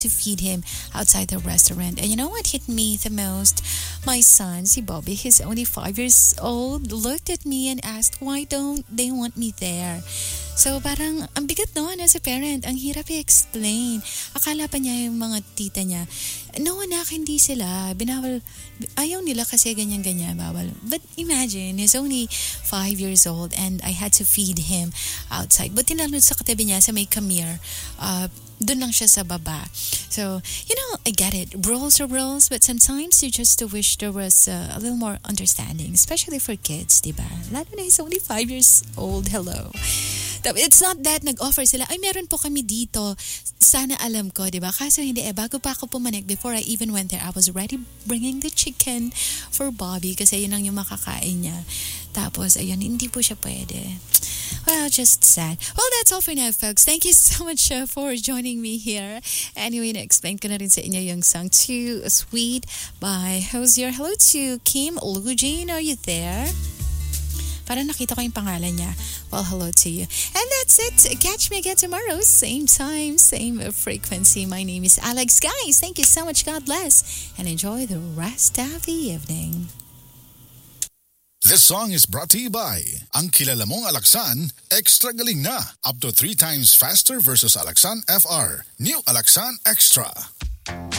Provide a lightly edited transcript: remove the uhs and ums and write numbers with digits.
to feed him outside the restaurant. And you know what hit me the most? My son, si Bobby, he's only 5 years old, looked at me and asked, why don't they want me there? So parang ang bigat noon as a parent, ang hirap i-explain. Akala pa niya yung mga tita niya, no anak, hindi sila. Binawal, ayaw nila kasi ganyan-ganyan, bawal. But imagine, he's only 5 years old and I had to feed him outside. But tinanod sa katabi niya sa may kamir, doon lang siya sa baba. So, I get it. Rules are rules, but sometimes you just wish there was a little more understanding, especially for kids, diba? Lalo na he's only 5 years old. Hello. It's not that nag-offer sila, ay meron po kami dito. Sana alam ko, diba? Kaso hindi bago pa ako pumanik, before I even went there, I was already bringing the chicken for Bobby kasi yun lang yung makakain niya. Tapos, ayun, hindi po siya pwede. Well, just sad. Well, that's all for now, folks. Thank you so much for joining me here. Anyway, na-explain ko na rin sa inyo yung song Too Sweet by Hosier. Hello to Kim Lugin. Are you there? Parang nakita ko yung pangalan niya. Well, hello to you. And that's it. Catch me again tomorrow. Same time, same frequency. My name is Alex. Guys, thank you so much. God bless. And enjoy the rest of the evening. This song is brought to you by ang kilala mong Alaxan, extra galing na. Up to 3 times faster versus Alaxan FR. New Alaxan Extra.